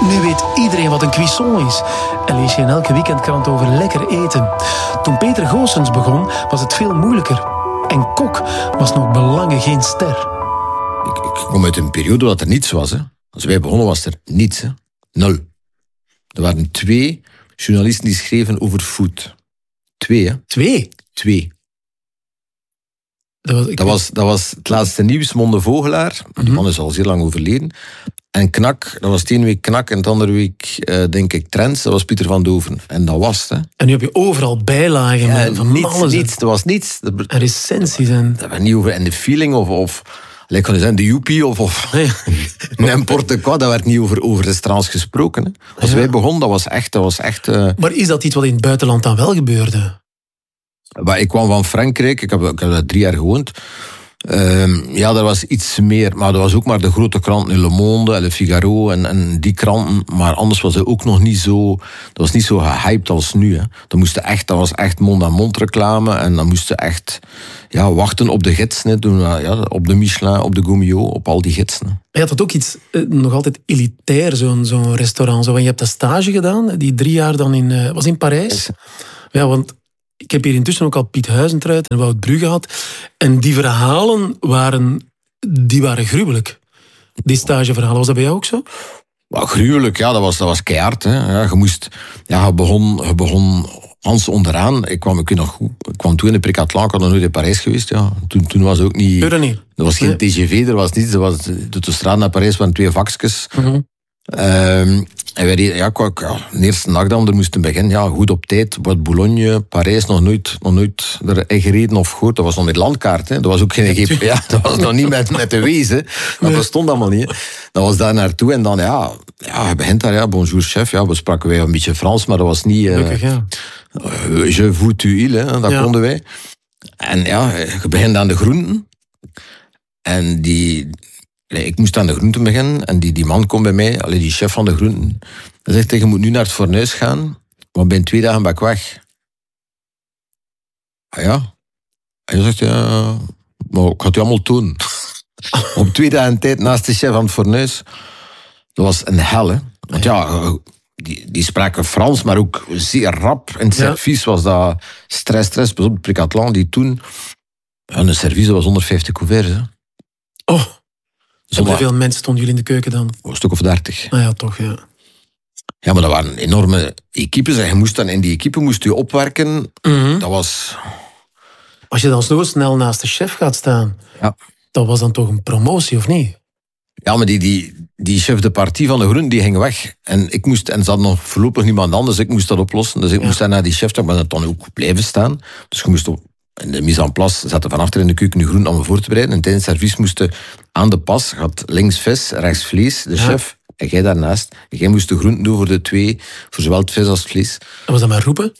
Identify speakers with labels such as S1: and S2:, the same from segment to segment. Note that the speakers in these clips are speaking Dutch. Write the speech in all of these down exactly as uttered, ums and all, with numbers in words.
S1: Nu weet iedereen wat een cuisson is. En lees je in elke weekendkrant over lekker eten. Toen Peter Goossens begon, was het veel moeilijker. En kok was nog belangen geen ster.
S2: Ik, ik kom uit een periode dat er niets was. Hè. Als wij begonnen was er niets. Hè. Nul. Er waren twee journalisten die schreven over food. Twee, hè.
S1: Twee?
S2: Twee.
S1: Dat was, ik
S2: dat, was, dat was het laatste nieuws, Monde Vogelaar. Die
S1: Mm-hmm.
S2: man is al zeer lang overleden. En Knak, dat was de ene week Knak en de andere week, uh, denk ik, Trends. Dat was Pieter van Doven. En dat was het. Hè.
S1: En nu heb je overal bijlagen
S2: Ja,
S1: met van
S2: niets,
S1: alles.
S2: niets, er was niets.
S1: En recensies. En...
S2: Dat was niet over en de feeling of... of Lijkt gewoon zijn de joepie of, of
S1: Nee.
S2: n'importe quoi. Dat werd niet over, over restaurants gesproken. Hè. Als
S1: Ja.
S2: wij begonnen, dat was echt... Dat was echt uh...
S1: Maar is dat iets wat in het buitenland dan wel gebeurde?
S2: Maar ik kwam van Frankrijk, ik heb, ik heb daar drie jaar gewoond. Uh, ja, er was iets meer, maar er was ook maar de grote kranten, Le Monde en Le Figaro en, en die kranten. Maar anders was het ook nog niet zo, dat was niet zo gehyped als nu. Hè. Dat, moest echt, dat was echt mond-aan-mond reclame en dan moesten echt ja, wachten op de gidsen. Hè, toen, ja, op de Michelin, op de Gomio, op al die gidsen.
S1: Je had dat ook iets eh, nog altijd elitair, zo'n, zo'n restaurant. Zo. En je hebt dat stage gedaan, die drie jaar dan in, uh, was in Parijs. Ja, want ik heb hier intussen ook al Piet Huizentruid en Wout Brugge gehad. En die verhalen waren, die waren gruwelijk. Die stageverhalen, was dat bij jou ook zo?
S2: Well, gruwelijk, ja, dat was, dat was keihard. Hè. Ja, je moest, ja, je begon, je begon Hans onderaan. Ik kwam, ik weet nog goed, ik kwam toen in de Pricathlon, ik had nog nooit in Parijs geweest. Ja. Toen, toen was het ook niet...
S1: Eur niet.
S2: Er was geen
S1: Nee.
S2: T G V, er was niets. Er was, de straat naar Parijs waren twee vakjes.
S1: Mm-hmm.
S2: Um, en wij reden, ja, ik, ja, de eerste dag dan, er moesten beginnen, ja, goed op tijd. Wat Boulogne, Parijs, nog nooit, nog nooit er gereden of gehoord. Dat was nog met landkaart, hè. Dat was ook geen G P S. Ja, dat was nog niet met, met de Waze, hè. Dat bestond allemaal niet, hè. Dat was daar naartoe en dan, ja, ja, je begint daar, ja, bonjour chef, ja, we spraken wij een beetje Frans, maar dat was niet... Uh,
S1: Gelukkig, ja.
S2: Uh, je vous tu il, hè, dat
S1: Ja.
S2: konden wij. En ja, je begint aan de groenten. En die... Nee, ik moest aan de groenten beginnen en die, die man komt bij mij, allee, die chef van de groenten. Hij zegt, je moet nu naar het fornuis gaan, want binnen twee dagen ben ik weg. Ah ja. En hij zegt, ja, maar ik ga het u allemaal tonen. Op twee dagen tijd naast de chef van het fornuis. Dat was een hel, hè. Want ja, die, die spraken Frans, maar ook zeer rap. In het
S1: Ja.
S2: servies was dat stress, stress. Pas op, de Pricathlon, die toen... Ja, een servies was honderdvijftig couverts, hè.
S1: Oh, en
S2: Zomaar-
S1: hoeveel mensen stonden jullie in de keuken dan?
S2: Een stuk of dertig.
S1: Nou ja, toch, ja.
S2: Ja, maar dat waren enorme equipes. En je moest dan in die equipe moest je opwerken.
S1: Mm-hmm.
S2: Dat was...
S1: Als je dan zo snel naast de chef gaat staan,
S2: Ja,
S1: dat was dan toch een promotie, of niet?
S2: ja maar die, die, die chef de partie van de groen, die ging weg. En ik moest, en ze had nog voorlopig niemand anders, ik moest dat oplossen. Dus ik
S1: Ja.
S2: moest daar naar die chef, maar dat dan ook blijven staan. Dus je moest op, in de mise en place, zaten van achter in de keuken de groen om me voor te bereiden. En tijdens het servies moesten aan de pas, had links vis, rechts vlees, de
S1: Ja.
S2: chef, en jij daarnaast. En jij moest de groenten doen voor de twee, voor zowel het vis als het vlees.
S1: En was dat maar roepen?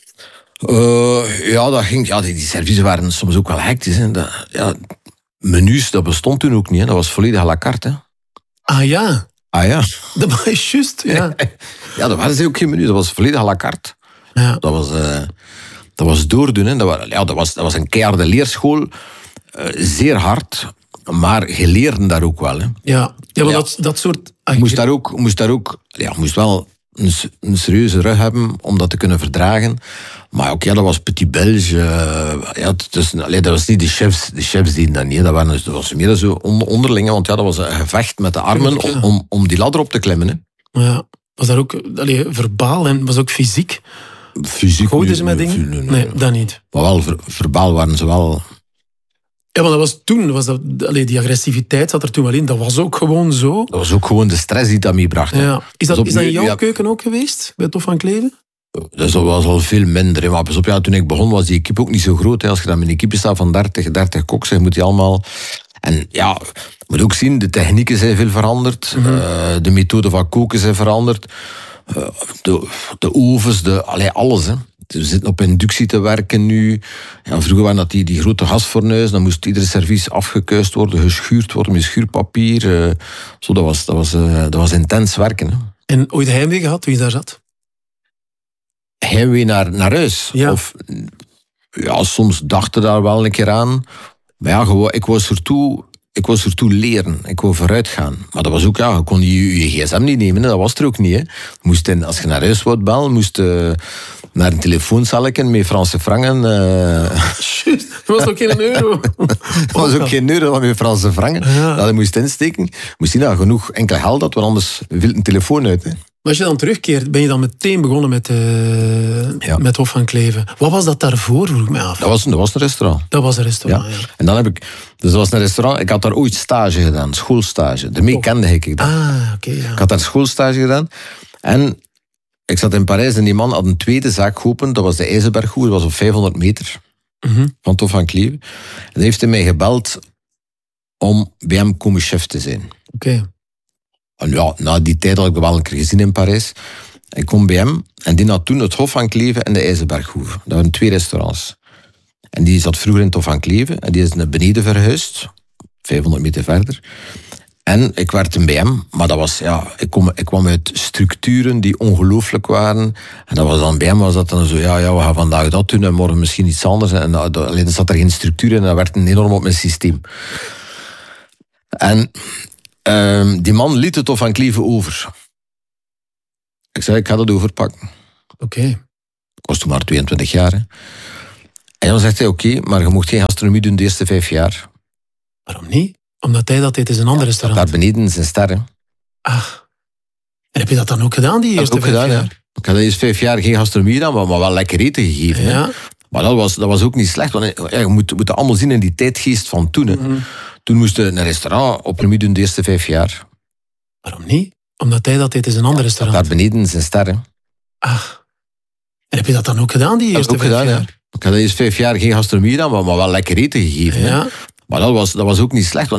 S2: Uh, ja, dat ging, ja, die, die serviezen waren soms ook wel hectisch. Hè. Dat, ja, menus, dat bestond toen ook niet. Hè. Dat was volledig à la carte. Hè.
S1: Ah ja,
S2: Ah ja.
S1: dat was juist, ja.
S2: Ja, dat waren ze ook geen menus. Dat was volledig à la carte.
S1: ja.
S2: Dat was, uh, dat was doordoen. Hè. Dat, was, ja, dat, was, dat was een keiharde leerschool. Uh, zeer hard. Maar je leerde daar ook wel. Hè.
S1: Ja, ja maar
S2: Ja.
S1: Dat, dat soort...
S2: Je moest daar ook, moest daar ook ja, moest wel een, een serieuze rug hebben om dat te kunnen verdragen. Maar ook, ja, dat was Petit Belge. Uh, ja, dus, allee, dat was niet de chefs, de chefs die dat niet. Dat, waren, dat was meer zo on, onderlinge, want ja, dat was een gevecht met de armen
S1: Tuurlijk, ja.
S2: om, om, om die ladder op te klimmen. Hè.
S1: Ja, was daar ook allee, verbaal en was ook fysiek?
S2: Fysiek.
S1: Gooiden ze met
S2: nee,
S1: dingen?
S2: nee,
S1: Nee,
S2: nee, nee.
S1: dat niet.
S2: Maar wel, ver, verbaal waren ze wel...
S1: Ja, maar dat was toen, was dat, allee, die agressiviteit zat er toen wel in. Dat was ook gewoon zo.
S2: Dat was ook gewoon de stress die dat meebracht. hè.
S1: Ja. Is dat,
S2: op
S1: is dat in
S2: nu-
S1: jouw
S2: ja.
S1: keuken ook geweest, bij Tof van Kleden?
S2: Dat was al veel minder. Hè. Maar pas op, ja, toen ik begon was die equipe ook niet zo groot. Hè. Als je dan met een equipe staat van dertig, dertig koks, je moet die allemaal... En ja, je moet ook zien, de technieken zijn veel veranderd.
S1: Mhm.
S2: Uh, de methode van koken zijn veranderd. Uh, de, de ovens, de, allee, alles. Hè. We zitten op inductie te werken nu. Ja, vroeger waren dat die, die grote gasfornuizen. Dan moest iedere servies afgekuist worden, geschuurd worden met schuurpapier. Uh, zo, dat was, dat was, uh, dat was intens werken. Hè.
S1: En ooit heimwee gehad, wie daar zat?
S2: Heimwee naar, naar huis.
S1: Ja.
S2: Of, ja, soms dachten daar wel een keer aan. Maar ja, gewoon, ik was ertoe ik was ertoe leren. Ik wou vooruit gaan. Maar dat was ook, ja, je kon je, je gsm niet nemen. Hè. Dat was er ook niet. Hè. Moest in, als je naar huis wou bellen, moest je naar een telefooncelletje met Franse frangen. Uh...
S1: Juist, dat was ook geen euro.
S2: Dat was ook geen euro met Franse frangen. Ja. Dat je moest insteken. Moest je nou genoeg enkel geld had, want anders viel een telefoon uit. Hè.
S1: Maar als je dan terugkeert, ben je dan meteen begonnen met, uh,
S2: ja.
S1: met Hof van Kleeve. Wat was dat daarvoor, vroeg ik mij af?
S2: Dat was, dat was een restaurant.
S1: Dat was een restaurant, ja.
S2: ja. En dan heb ik... Dus dat was een restaurant. Ik had daar ooit stage gedaan, schoolstage. Daarmee oh. kende ik dat.
S1: Ah, oké, okay, ja.
S2: Ik had daar schoolstage gedaan. En ik zat in Parijs en die man had een tweede zaak geopend. Dat was de IJzerberghoeve. Dat was op vijfhonderd meter
S1: mm-hmm.
S2: van Hof van Kleeve. En hij heeft hij mij gebeld om bij hem komen chef te zijn.
S1: Oké. Okay.
S2: En ja, na die tijd had ik wel een keer gezien in Parijs. Ik kom bij hem en die had toen het Hof van Kleeve en de IJzerberghoeve. Dat waren twee restaurants. En die zat vroeger in het Hof van Kleeve en die is naar beneden verhuisd, vijfhonderd meter verder. En ik werd toen bij hem, maar dat was, ja, ik, kom, ik kwam uit structuren die ongelooflijk waren. En dat was dan bij hem, was dat dan zo, ja, ja, we gaan vandaag dat doen en morgen misschien iets anders. En alleen zat er geen structuur in en dat werd een enorm op mijn systeem. En um, die man liet het Hof van Kleeve over. Ik zei, ik ga dat overpakken.
S1: Oké. Okay.
S2: Ik was toen maar tweeëntwintig jaar. Hè. En dan zegt hij, oké, okay, maar je mocht geen gastronomie doen de eerste vijf jaar.
S1: Waarom niet? Omdat hij dat deed is een ander
S2: ja,
S1: restaurant.
S2: Daar beneden zijn sterren.
S1: Ah. En heb je dat dan ook gedaan, die eerste
S2: ook
S1: vijf
S2: gedaan,
S1: jaar?
S2: Ja. Ik had de eerste vijf jaar geen gastronomie gedaan, maar, maar wel lekker eten gegeven.
S1: Ja.
S2: Hè. Maar dat was, dat was ook niet slecht. Want ja, je moet, moet dat allemaal zien in die tijdgeest van toen. Hè. Mm-hmm. Toen moest je een restaurant op een doen de eerste vijf jaar.
S1: Waarom niet? Omdat hij dat deed is een ander
S2: ja,
S1: restaurant.
S2: Daar beneden zijn sterren.
S1: Ah. En heb je dat dan ook gedaan, die eerste vijf
S2: gedaan,
S1: jaar?
S2: Ja. Ik had de eerste vijf jaar geen gastronomie gedaan, maar, maar wel lekker eten gegeven.
S1: Ja.
S2: Hè. Maar dat was, dat was ook niet slecht.